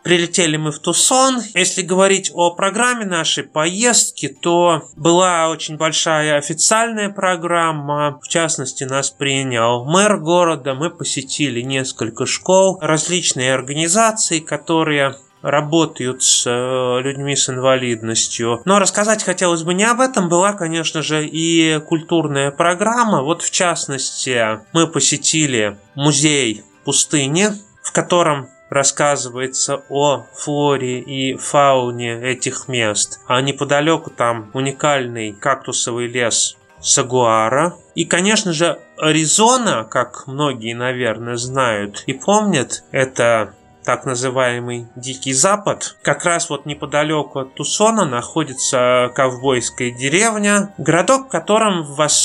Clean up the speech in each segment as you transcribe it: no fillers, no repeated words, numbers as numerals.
Прилетели мы в Тусон. Если говорить о программе нашей поездки, то была очень большая официальная программа. В частности, нас принял мэр города. Мы посетили несколько школ, различные организации, которые работают с людьми с инвалидностью. Но рассказать хотелось бы не об этом. Была, конечно же, и культурная программа. Вот, в частности, мы посетили музей пустыни, в котором рассказывается о флоре и фауне этих мест. А неподалеку там уникальный кактусовый лес сагуара. И, конечно же, Аризона, как многие, наверное, знают и помнят, это так называемый Дикий Запад. Как раз вот неподалеку от Тусона находится ковбойская деревня, городок, в котором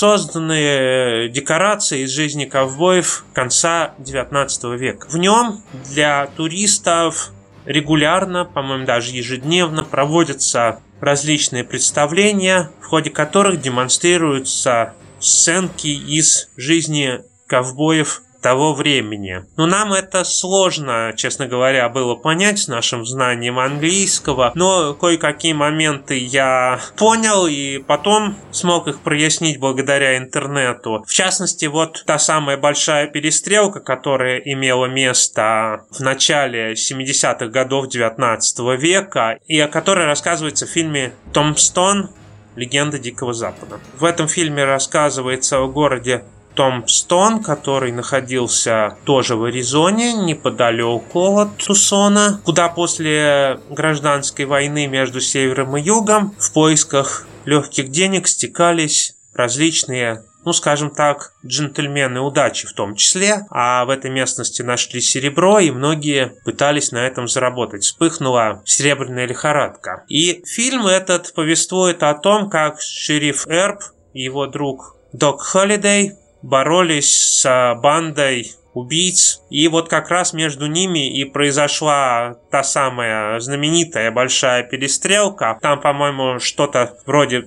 воссозданы декорации из жизни ковбоев конца 19 века. В нем для туристов регулярно, по-моему, даже ежедневно проводятся различные представления, в ходе которых демонстрируются сценки из жизни ковбоев того времени. Но нам это сложно, честно говоря, было понять с нашим знанием английского, но кое-какие моменты я понял и потом смог их прояснить благодаря интернету. В частности, вот та самая большая перестрелка, которая имела место в начале 70-х годов 19 века и о которой рассказывается в фильме «Томпстон. Легенда Дикого Запада». В этом фильме рассказывается о городе Томпстон, который находился тоже в Аризоне, неподалеку от Тусона, куда после гражданской войны между севером и югом в поисках легких денег стекались различные, скажем так, джентльмены удачи в том числе, а в этой местности нашли серебро, и многие пытались на этом заработать. Вспыхнула серебряная лихорадка. И фильм этот повествует о том, как шериф Эрб и его друг Док Холидей боролись с бандой убийц. И вот как раз между ними и произошла та самая знаменитая большая перестрелка. Там, по-моему, что-то вроде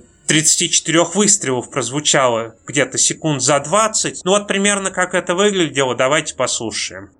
34 выстрелов прозвучало где-то секунд за 20. Вот примерно как это выглядело, давайте послушаем.